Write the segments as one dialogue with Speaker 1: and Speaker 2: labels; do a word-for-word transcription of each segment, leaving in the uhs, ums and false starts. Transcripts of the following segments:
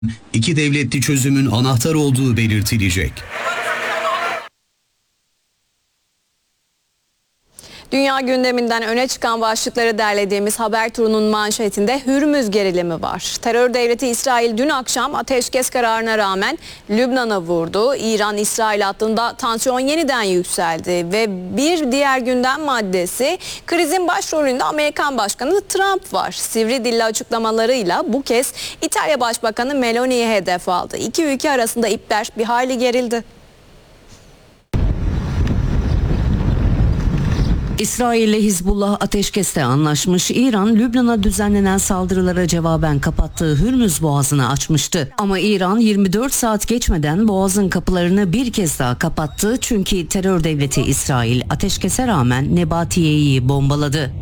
Speaker 1: İki devletli çözümün anahtar olduğu belirtilecek.
Speaker 2: Dünya gündeminden öne çıkan başlıkları derlediğimiz haber turunun manşetinde Hürmüz gerilimi var. Terör devleti İsrail dün akşam ateşkes kararına rağmen Lübnan'a vurdu. İran-İsrail hattında tansiyon yeniden yükseldi ve bir diğer gündem maddesi krizin başrolünde Amerikan Başkanı Trump var. Sivri dilli açıklamalarıyla bu kez İtalya Başbakanı Meloni'yi hedef aldı. İki ülke arasında ipler bir hayli gerildi.
Speaker 3: İsrail ile Hizbullah ateşkeste anlaşmış. İran, Lübnan'a düzenlenen saldırılara cevaben kapattığı Hürmüz Boğazı'nı açmıştı. Ama İran yirmi dört saat geçmeden Boğaz'ın kapılarını bir kez daha kapattı. Çünkü terör devleti İsrail ateşkese rağmen Nebatiye'yi bombaladı.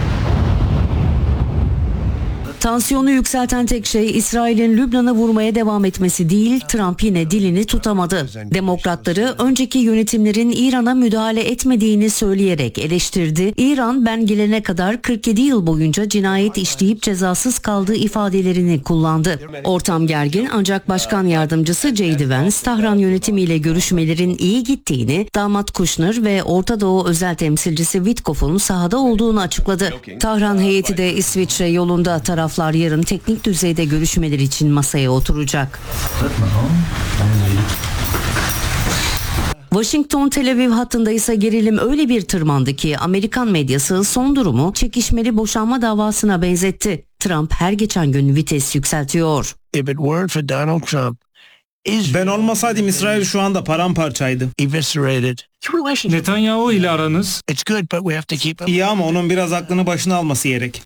Speaker 3: Tansiyonu yükselten tek şey İsrail'in Lübnan'a vurmaya devam etmesi değil, Trump yine dilini tutamadı. Demokratları önceki yönetimlerin İran'a müdahale etmediğini söyleyerek eleştirdi. İran ben gelene kadar kırk yedi yıl boyunca cinayet işleyip cezasız kaldığı ifadelerini kullandı. Ortam gergin ancak Başkan Yardımcısı J D Vance, Tahran yönetimiyle görüşmelerin iyi gittiğini, damat Kushner ve Orta Doğu özel temsilcisi Witkoff'un sahada olduğunu açıkladı. Tahran heyeti de İsviçre yolunda taraf yarın teknik düzeyde görüşmeler için masaya oturacak. Washington-Tel Aviv hattında ise gerilim öyle bir tırmandı ki Amerikan medyası son durumu çekişmeli boşanma davasına benzetti. Trump her geçen gün vites yükseltiyor.
Speaker 4: If it weren't for Donald Trump,
Speaker 5: ben olmasaydım İsrail şu anda paramparçaydı.
Speaker 6: Netanyahu ile aranız
Speaker 5: İyi ama onun biraz aklını başına alması gerek.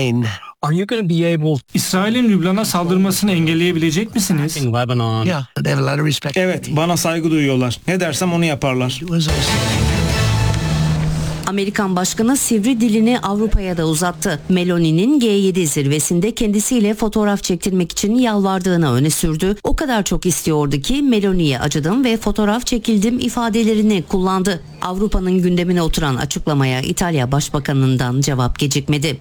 Speaker 6: İsrail'in Lübnan'a saldırmasını engelleyebilecek misiniz?
Speaker 5: Evet, bana saygı duyuyorlar. Ne dersem onu yaparlar.
Speaker 3: Amerikan Başkanı sivri dilini Avrupa'ya da uzattı. Meloni'nin G yedi zirvesinde kendisiyle fotoğraf çektirmek için yalvardığını öne sürdü. O kadar çok istiyordu ki Meloni'ye acıdım ve fotoğraf çekildim ifadelerini kullandı. Avrupa'nın gündemine oturan açıklamaya İtalya Başbakanı'ndan cevap gecikmedi.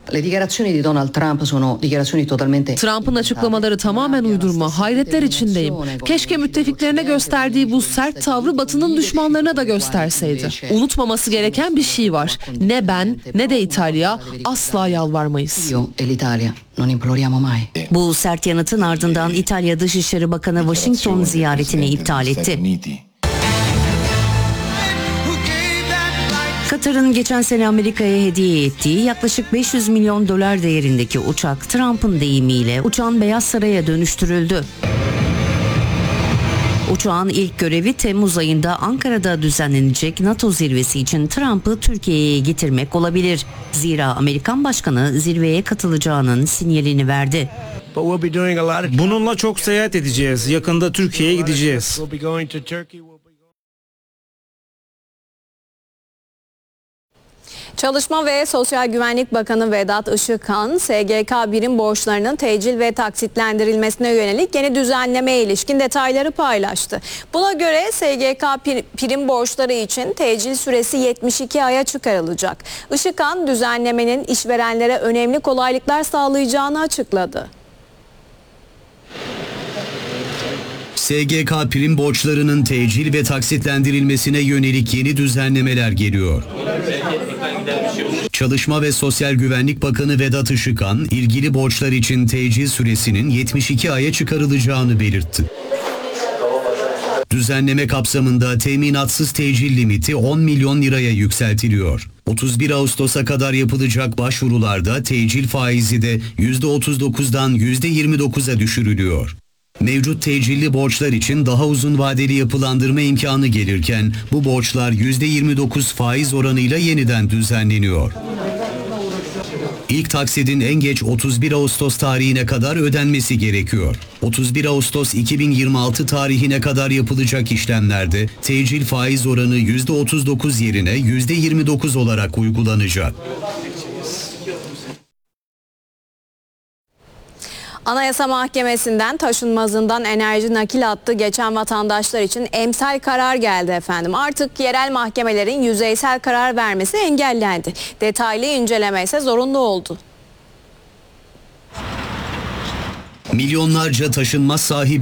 Speaker 7: Trump'ın açıklamaları tamamen uydurma. Hayretler içindeyim. Keşke müttefiklerine gösterdiği bu sert tavrı Batı'nın düşmanlarına da gösterseydi. Unutmaması gereken bir şey var. Ne ben ne de İtalya asla yalvarmayız.
Speaker 3: Bu sert yanıtın ardından İtalya Dışişleri Bakanı Washington ziyaretini iptal etti. Katar'ın geçen sene Amerika'ya hediye ettiği yaklaşık beş yüz milyon dolar değerindeki uçak Trump'ın deyimiyle uçağın Beyaz Saray'a dönüştürüldü. Uçağın ilk görevi Temmuz ayında Ankara'da düzenlenecek NATO zirvesi için Trump'ı Türkiye'ye getirmek olabilir. Zira Amerikan Başkanı zirveye katılacağının sinyalini verdi.
Speaker 5: Bununla çok seyahat edeceğiz. Yakında Türkiye'ye gideceğiz.
Speaker 2: Çalışma ve Sosyal Güvenlik Bakanı Vedat Işıkhan, S G K birim borçlarının tecil ve taksitlendirilmesine yönelik yeni düzenlemeye ilişkin detayları paylaştı. Buna göre S G K prim borçları için tecil süresi yetmiş iki aya çıkarılacak. Işıkhan, düzenlemenin işverenlere önemli kolaylıklar sağlayacağını açıkladı.
Speaker 1: S G K prim borçlarının tecil ve taksitlendirilmesine yönelik yeni düzenlemeler geliyor. Çalışma ve Sosyal Güvenlik Bakanı Vedat Işıkhan, ilgili borçlar için tecil süresinin yetmiş iki aya çıkarılacağını belirtti. Düzenleme kapsamında teminatsız tecil limiti on milyon liraya yükseltiliyor. otuz bir Ağustos'a kadar yapılacak başvurularda tecil faizi de yüzde otuz dokuzdan yüzde yirmi dokuza düşürülüyor. Mevcut tecilli borçlar için daha uzun vadeli yapılandırma imkanı gelirken bu borçlar yüzde yirmi dokuz faiz oranıyla yeniden düzenleniyor. İlk taksidin en geç otuz bir Ağustos tarihine kadar ödenmesi gerekiyor. otuz bir Ağustos iki bin yirmi altı tarihine kadar yapılacak işlemlerde tecil faiz oranı yüzde otuz dokuz yerine yüzde yirmi dokuz olarak uygulanacak.
Speaker 2: Anayasa Mahkemesi'nden taşınmazından enerji nakil hattı geçen vatandaşlar için emsal karar geldi efendim. Artık yerel mahkemelerin yüzeysel karar vermesi engellendi. Detaylı inceleme ise zorunlu oldu.
Speaker 1: Milyonlarca taşınmaz sahibi